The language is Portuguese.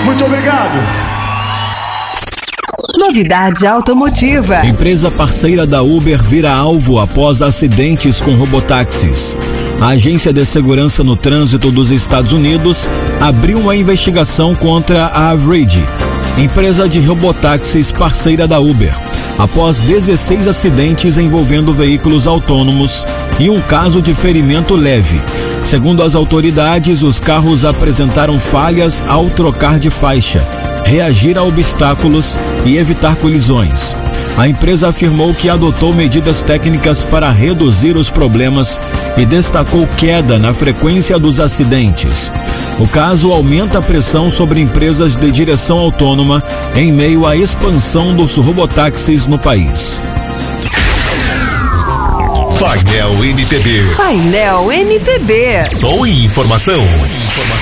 Muito obrigado. Novidade automotiva. Empresa parceira da Uber vira alvo após acidentes com robotáxis. A Agência de Segurança no Trânsito dos Estados Unidos abriu uma investigação contra a Average, empresa de robotáxis parceira da Uber, após 16 acidentes envolvendo veículos autônomos e um caso de ferimento leve. Segundo as autoridades, os carros apresentaram falhas ao trocar de faixa, reagir a obstáculos e evitar colisões. A empresa afirmou que adotou medidas técnicas para reduzir os problemas e destacou queda na frequência dos acidentes. O caso aumenta a pressão sobre empresas de direção autônoma em meio à expansão dos robotáxis no país. Painel MPB. Painel MPB. Som e informação.